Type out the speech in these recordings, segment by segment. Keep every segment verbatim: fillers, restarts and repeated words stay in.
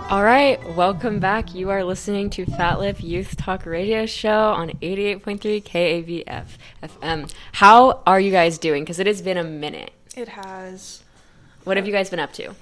All right, welcome back. You are listening to Fat Lip Youth Talk Radio Show on eighty-eight point three K A V F F M. How are you guys doing? Because it has been a minute. It has. What have you guys been up to?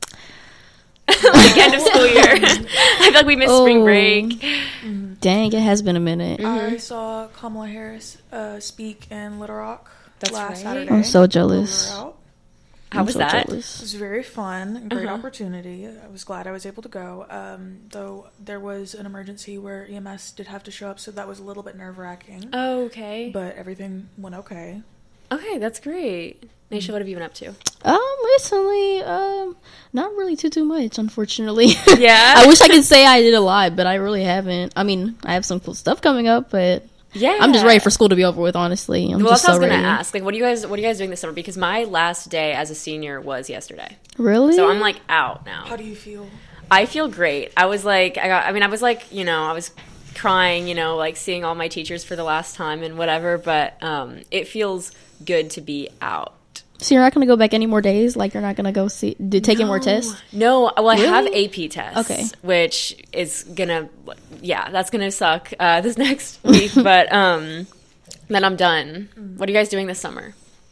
Like end of school year. I feel like we missed oh, spring break. Dang, it has been a minute. Mm-hmm. I saw Kamala Harris uh, speak in Little Rock That's last right. Saturday. I'm so jealous. How I'm was so that? jealous. It was very fun, great Uh-huh. opportunity. I was glad I was able to go. Um, though there was an emergency where E M S did have to show up, so that was a little bit nerve wracking. Oh, okay. But everything went okay. Okay, that's great. Nisha, what have you been up to? Um, recently, um, not really too, too much, unfortunately. Yeah? I wish I could say I did a lot, but I really haven't. I mean, I have some cool stuff coming up, but Yeah. I'm just ready for school to be over with, honestly. I'm well, just that's what I so was ready. gonna ask. Like, what are you guys? What are you guys doing this summer? Because my last day as a senior was yesterday, Really? so I'm like out now. How do you feel? I feel great. I was like, I got. I mean, I was like, you know, I was crying, you know, like seeing all my teachers for the last time and whatever. But um, it feels good to be out. So you're not going to go back any more days? Like, you're not going to go see, do, take in more tests? No, well, I Really? have A P tests. Okay. Which is gonna, yeah, that's gonna suck uh, this next week. But um, then I'm done. What are you guys doing this summer?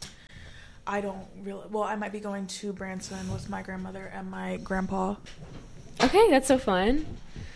I don't really. Well, I might be going to Branson with my grandmother and my grandpa. Okay, that's so fun.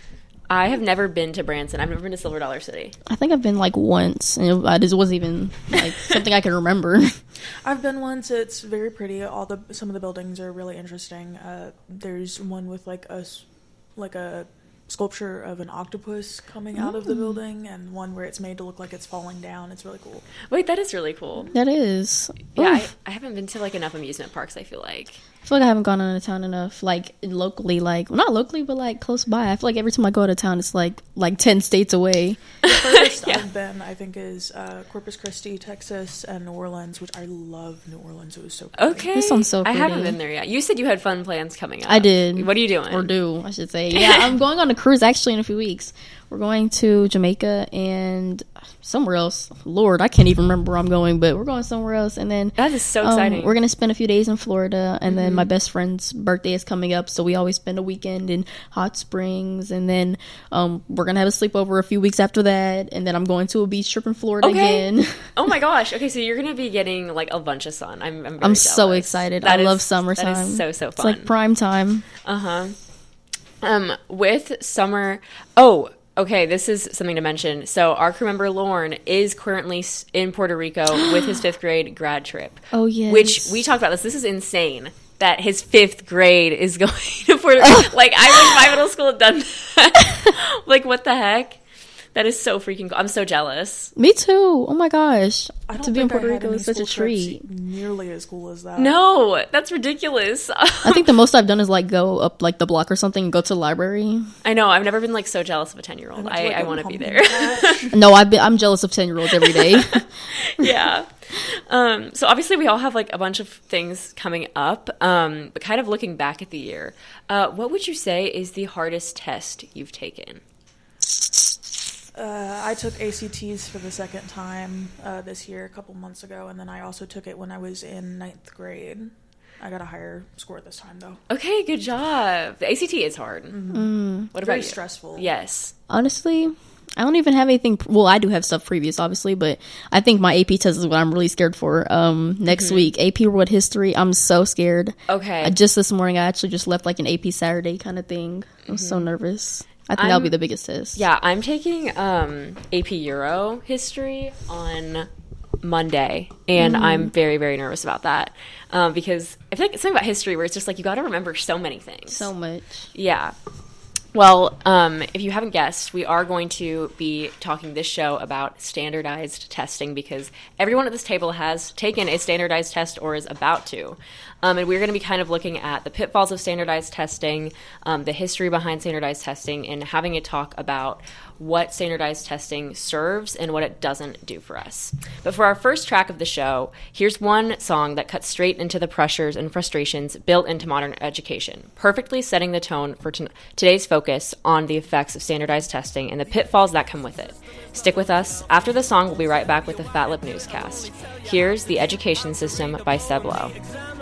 I have never been to Branson. I've never been to Silver Dollar City. I think I've been like once, and it, I just wasn't even like something I can remember. I've been once. It's very pretty. All the some of the buildings are really interesting. Uh, there's one with like a s- like a sculpture of an octopus coming out of the building, and one where it's made to look like it's falling down. It's really cool. Wait, that is really cool. That is. Yeah, I, Oof. I haven't been to like enough amusement parks, I feel like. I feel like I haven't gone out of town enough, like locally, like well, not locally, but like close by. I feel like every time I go out of town, it's like like ten states away. The furthest Yeah. I've been, I think, is uh, Corpus Christi, Texas, and New Orleans, which I love New Orleans. It was so pretty. Okay. This sounds so I haven't pretty. been there yet. You said you had fun plans coming up. I did. What are you doing? Or do, I should say. Yeah, I'm going on a cruise actually in a few weeks. We're going to Jamaica and somewhere else. Lord, I can't even remember where I'm going, but we're going somewhere else. And then That is so um, exciting. we're going to spend a few days in Florida. And Mm-hmm. then my best friend's birthday is coming up. So we always spend a weekend in Hot Springs. And then um, we're going to have a sleepover a few weeks after that. And then I'm going to a beach trip in Florida Okay. again. Oh my gosh. Okay, so you're going to be getting like a bunch of sun. I'm I'm, very I'm so jealous. excited. That I is- love summertime. That is so, so It's fun. like prime time. Uh-huh. Um, with summer, oh, okay, this is something to mention. So our crew member Lorne is currently s- in Puerto Rico with his fifth grade grad trip. Oh, yes. Which we talked about this. This is insane that his fifth grade is going to Puerto Rico. Like, I wish my middle school had done that. Like, what the heck? That is so freaking cool. I'm so jealous. Me too. Oh my gosh. I don't To be in think I Puerto had Rico any is such a school trips treat. nearly as cool as that. No, that's ridiculous. I think the most I've done is like go up like the block or something and go to the library. I know. I've never been like so jealous of a ten year old. went to, I, like, I a want to be pumpkin there. patch. No, I've been, I'm jealous of ten year olds every day. Yeah. Um, so obviously we all have like a bunch of things coming up. Um, but kind of looking back at the year, uh, what would you say is the hardest test you've taken? Uh, I took A C Ts for the second time uh, this year, a couple months ago, and then I also took it when I was in ninth grade. I got a higher score this time, though. Okay, good job. The A C T is hard. Mm. What about Very you? stressful. Yes. Honestly, I don't even have anything. Well, I do have stuff previous, obviously, but I think my A P test is what I'm really scared for. Um, next Mm-hmm. week, A P World History. I'm so scared. Okay. I, just this morning, I actually just left like an A P Saturday kind of thing. I was so nervous. I think that'll I'm- be the biggest test. Yeah, I'm taking um, A P Euro history on Monday, and I'm very, very nervous about that um, because I feel like it's something about history where it's just like you got to remember so many things. So much. Yeah. Well, um, if you haven't guessed, we are going to be talking this show about standardized testing because everyone at this table has taken a standardized test or is about to. Um, and we're going to be kind of looking at the pitfalls of standardized testing, um, the history behind standardized testing, and having a talk about what standardized testing serves and what it doesn't do for us. But for our first track of the show, here's one song that cuts straight into the pressures and frustrations built into modern education, perfectly setting the tone for t- today's focus on the effects of standardized testing and the pitfalls that come with it. Stick with us. After the song, we'll be right back with the Fat Lip Newscast. Here's The Education System by Seb Lowe.